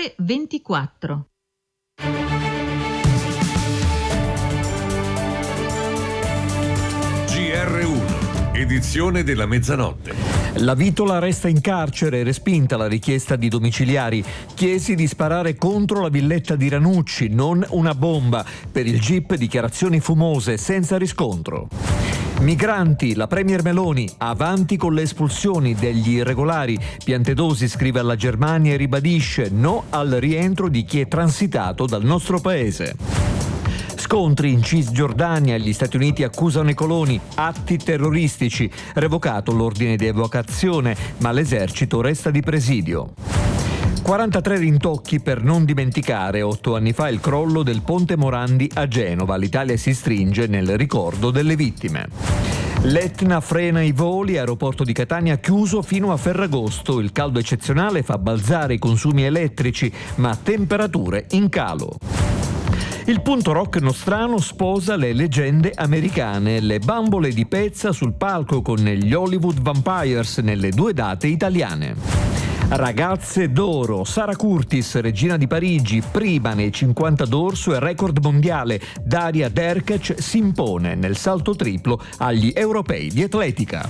ore 24. GR1, edizione della mezzanotte. La Vitola resta in carcere, respinta la richiesta di domiciliari. Chiesi di sparare contro la villetta di Ranucci, non una bomba. Per il GIP dichiarazioni fumose, senza riscontro. Migranti, la Premier Meloni, avanti con le espulsioni degli irregolari. Piantedosi scrive alla Germania e ribadisce no al rientro di chi è transitato dal nostro paese. Scontri in Cisgiordania, gli Stati Uniti accusano i coloni, atti terroristici, revocato l'ordine di evacuazione, ma l'esercito resta di presidio. 43 rintocchi per non dimenticare, 8 anni fa il crollo del ponte Morandi a Genova, l'Italia si stringe nel ricordo delle vittime. L'Etna frena i voli, aeroporto di Catania chiuso fino a Ferragosto, il caldo eccezionale fa balzare i consumi elettrici, ma temperature in calo. Il punto rock nostrano sposa le leggende americane, le bambole di pezza sul palco con gli Hollywood Vampires nelle 2 date italiane. Ragazze d'oro, Sara Curtis, regina di Parigi, prima nei 50 d'orso e record mondiale. Daria Derkec si impone nel salto triplo agli europei di atletica.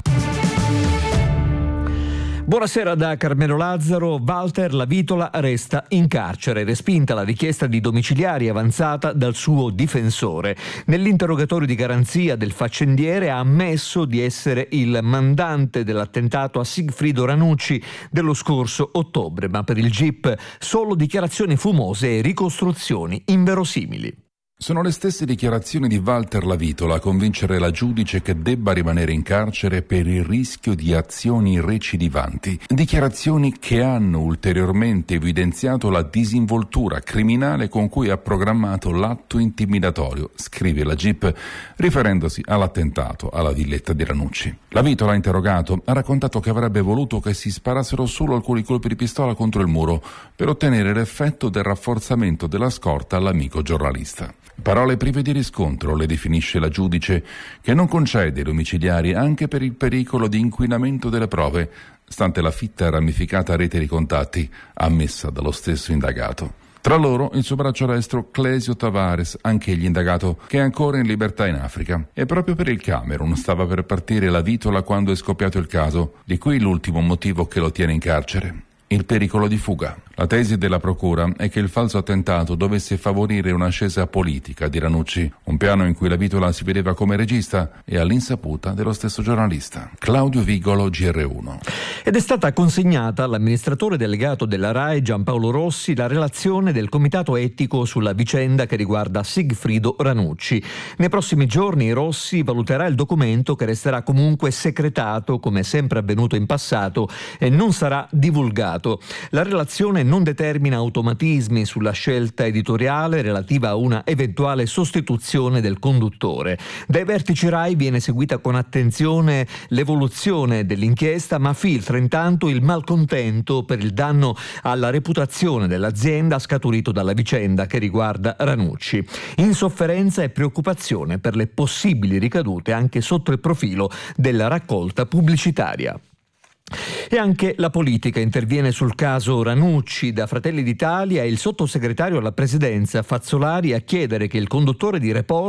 Buonasera da Carmelo Lazzaro. Walter La Vitola resta in carcere, respinta la richiesta di domiciliari avanzata dal suo difensore. Nell'interrogatorio di garanzia del faccendiere ha ammesso di essere il mandante dell'attentato a Sigfrido Ranucci dello scorso ottobre, ma per il GIP solo dichiarazioni fumose e ricostruzioni inverosimili. Sono le stesse dichiarazioni di Walter La Vitola a convincere la giudice che debba rimanere in carcere per il rischio di azioni recidivanti. Dichiarazioni che hanno ulteriormente evidenziato la disinvoltura criminale con cui ha programmato l'atto intimidatorio, scrive la GIP, riferendosi all'attentato alla villetta di Ranucci. La Vitola, interrogato, ha raccontato che avrebbe voluto che si sparassero solo alcuni colpi di pistola contro il muro per ottenere l'effetto del rafforzamento della scorta all'amico giornalista. Parole prive di riscontro, le definisce la giudice, che non concede i domiciliari anche per il pericolo di inquinamento delle prove, stante la fitta e ramificata rete di contatti ammessa dallo stesso indagato. Tra loro il suo braccio destro Clesio Tavares, anch'egli indagato, che è ancora in libertà in Africa. E proprio per il Camerun stava per partire La Vitola quando è scoppiato il caso, di cui l'ultimo motivo che lo tiene in carcere: il pericolo di fuga. La tesi della procura è che il falso attentato dovesse favorire un'ascesa politica di Ranucci, un piano in cui La Vitola si vedeva come regista e all'insaputa dello stesso giornalista. Claudio Vigolo, GR1. Ed è stata consegnata all'amministratore delegato della RAI Giampaolo Rossi la relazione del comitato etico sulla vicenda che riguarda Sigfrido Ranucci. Nei prossimi giorni Rossi valuterà il documento, che resterà comunque segretato come è sempre avvenuto in passato e non sarà divulgato. La relazione non determina automatismi sulla scelta editoriale relativa a una eventuale sostituzione del conduttore. Dai vertici RAI viene seguita con attenzione l'evoluzione dell'inchiesta, ma filtra intanto il malcontento per il danno alla reputazione dell'azienda scaturito dalla vicenda che riguarda Ranucci. Insofferenza e preoccupazione per le possibili ricadute anche sotto il profilo della raccolta pubblicitaria. E anche la politica interviene sul caso Ranucci. Da Fratelli d'Italia il sottosegretario alla presidenza Fazzolari a chiedere che il conduttore di Report